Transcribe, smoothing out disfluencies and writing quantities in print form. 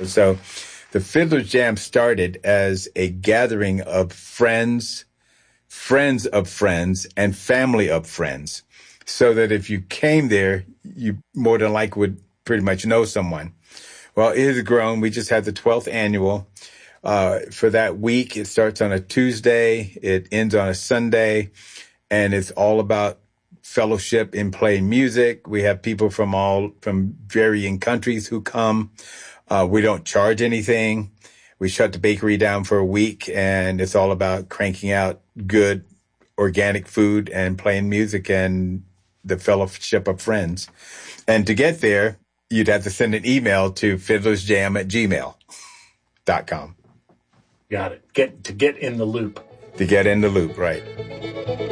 So the Fiddler's Jam started as a gathering of friends, friends of friends, and family of friends. So that if you came there, you more than likely would pretty much know someone. Well, it has grown. We just had the 12th annual. For that week, it starts on a Tuesday. It ends on a Sunday. And it's all about fellowship in playing music. We have people from varying countries who come. We don't charge anything. We shut the bakery down for a week, and it's all about cranking out good organic food and playing music and the fellowship of friends. And to get there, you'd have to send an email to fiddlersjam@gmail.com. Got it. Get in the loop. To get in the loop, right.